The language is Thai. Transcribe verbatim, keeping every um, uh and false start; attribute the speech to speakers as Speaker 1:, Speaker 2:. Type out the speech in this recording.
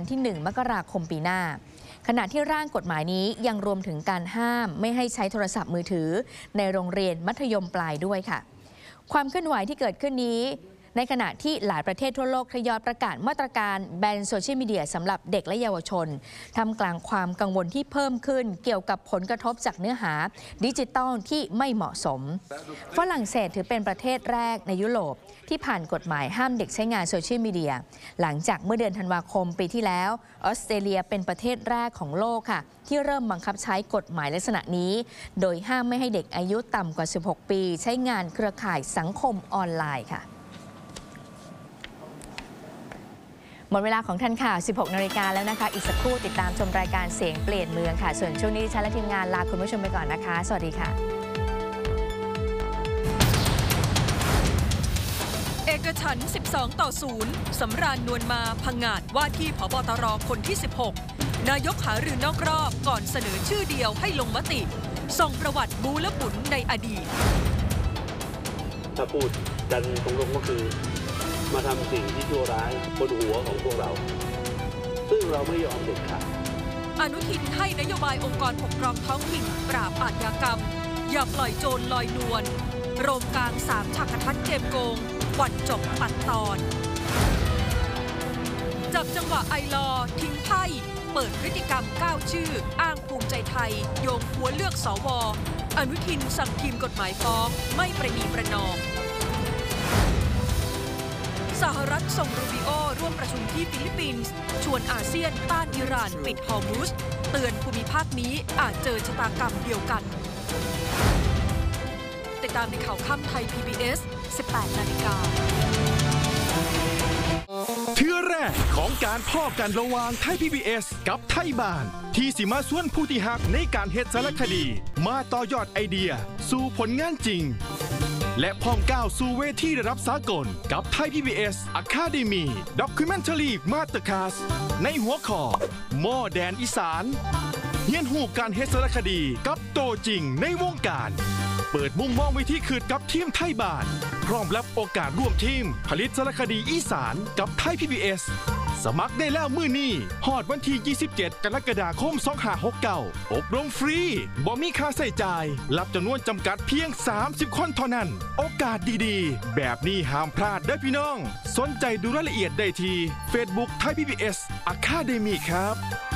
Speaker 1: ที่ หนึ่ง มกราคมปีหน้าขณะที่ร่างกฎหมายนี้ยังรวมถึงการห้ามไม่ให้ใช้โทรศัพท์มือถือในโรงเรียนมัธยมปลายด้วยค่ะความเคลื่อนไหวที่เกิดขึ้นนี้ในขณะที่หลายประเทศทั่วโลกทยอยประกาศมาตรการแบนโซเชียลมีเดียสำหรับเด็กและเยาวชนทำกลางความกังวลที่เพิ่มขึ้นเกี่ยวกับผลกระทบจากเนื้อหาดิจิทัลที่ไม่เหมาะสมฝรั่งเศสถือเป็นประเทศแรกในยุโรปที่ผ่านกฎหมายห้ามเด็กใช้งานโซเชียลมีเดียหลังจากเมื่อเดือนธันวาคมปีที่แล้วออสเตรเลียเป็นประเทศแรกของโลกค่ะที่เริ่มบังคับใช้กฎหมายลักษณะนี้โดยห้ามไม่ให้เด็กอายุต่ำกว่าสิบหกปีใช้งานเครือข่ายสังคมออนไลน์ค่ะหมดเวลาของทันข่าว สิบหก นาฬิกาแล้วนะคะอีกสักครู่ติดตามชมรายการเสียงเปลี่ยนเมืองค่ะส่วนช่วงนี้ดิฉันและทีมงานลาคุณผู้ชมไปก่อนนะคะสวัสดีค่ะ
Speaker 2: เอกฉันท์สิบสองต่อศูนย์สำราญนวลมาพังงาดว่าที่ผบตรคนที่สิบหกนายกหารือนอกรอบก่อนเสนอชื่อเดียวให้ลงมติส่งประวัติบูและบุญในอดีต
Speaker 3: ถ้าพูดกันตรงๆก็คือมาทำสิ่งที่ชั่วร้ายบนหัวของพวกเราซึ่งเราไม่ยอมเด็ดขาด
Speaker 2: อนุทินให้นโยบายองค์กรปกครองท้องถิ่นปราบอาชญากรรมอย่าปล่อยโจรลอยนวลโรมกลางสามฉากทัศน์เกมโกงวันจบปัดตอนจับจังหวะไอลอทิ้งไพ่เปิดพฤติกรรมก้าวชื่ออ้างภูมิใจไทยโยงหัวเลือกสวอนุทินสั่งทีมกฎหมายฟ้องไม่ประนีประนอมสหรัฐส่งรูบิโอร่วมประชุมที่ฟิลิปปินส์ชวนอาเซียนต้านอิหร่านปิดฮอร์มุซเตือนภูมิภาคนี้อาจเจอชะตากรรมเดียวกันติดตามในข่าวค่ำไทย พี บี เอส สิบแปด นาฬิกา
Speaker 4: เทื่อแรกของการพ่อกันระหว่างไทย พี บี เอส กับไทยบ้านที่สิมาส่วนผู้ที่หักในการเฮ็ดสารคดีมาต่อยอดไอเดียสู่ผลงานจริงและพ่องก้าวสู่เวทีระดับสากลกับไทย พี บี เอส Academy Documentary Masterclass ในหัวข้อหม้อแดนอีสานเรียนรู้การเฮ็ดสารคดีกับโตจริงในวงการเปิดมุมมองวิธีคืดกับทีมไทยบ้านพร้อมรับโอกาสร่วมทีมผลิตสารคดีอีสานกับไทย พี บี เอส สมัครได้แล้วมื้อนี้ฮอดวันที่ยี่สิบเจ็ดกรกฎาคมสองพันห้าร้อยหกสิบเก้าอบรมฟรีบ่มีค่าใช้จ่ายรับจำนวนจำกัดเพียงสามสิบคนเท่านั้นโอกาสดีๆแบบนี้ห้ามพลาดเด้อพี่น้องสนใจดูรายละเอียดได้ที่ Facebook ไทย พี บี เอส Academy ครับ